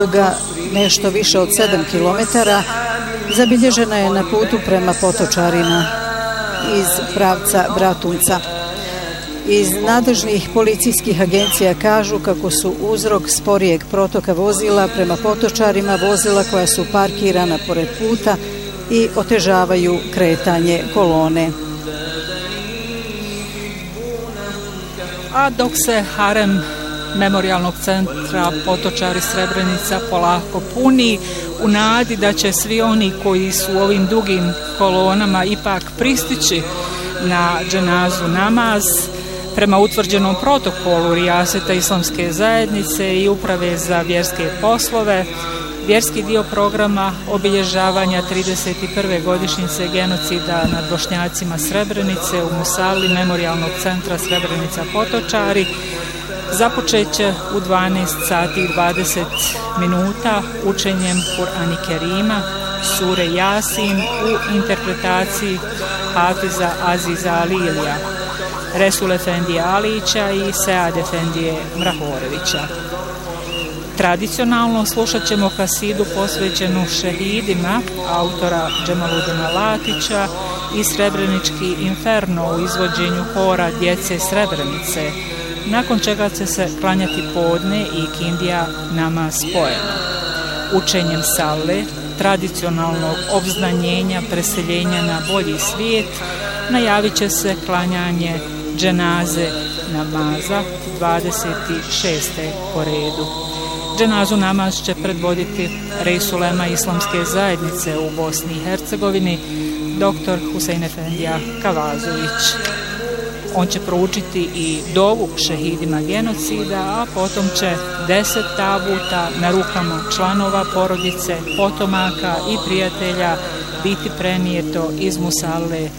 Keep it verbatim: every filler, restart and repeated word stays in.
Ga nešto više od sedam kilometara zabilježena je na putu prema Potočarima iz pravca Bratunca. Iz nadležnih policijskih agencija kažu kako su uzrok sporijeg protoka vozila prema Potočarima vozila koja su parkirana pored puta i otežavaju kretanje kolone. A dok se harem Memorijalnog centra Potočari Srebrenica polako puni u nadi da će svi oni koji su u ovim dugim kolonama ipak pristići na dženazu namaz prema utvrđenom protokolu Rijaseta Islamske zajednice i Uprave za vjerske poslove. Vjerski dio programa obilježavanja trideset prve godišnjice genocida nad Bošnjacima Srebrenice u Musali Memorijalnog centra Srebrenica Potočari započet će u dvanaest sati i dvadeset minuta učenjem Kur'ana Kerima, sure Jasin u interpretaciji Hafiza Aziza Alilija, Resul Efendije Alića i Sead Efendije Mrahorevića. Tradicionalno slušat ćemo kasidu posvećenu šehidima autora Džemaludina Latića i Srebrenički inferno u izvođenju hora djece Srebrenice, nakon čega će se klanjati podne i kindija namaz spojeno. Učenjem sale, tradicionalnog obznanjenja preseljenja na bolji svijet, najavit će se klanjanje dženaze namaza dvadeset šeste po redu. Dženazu namaz će predvoditi Reis ulema Islamske zajednice u Bosni i Hercegovini, doktor Husein Efendija Kavazović. On će proučiti i dovu šehidima genocida, a potom će deset tabuta na rukama članova porodice, potomaka i prijatelja biti prenijeto iz musale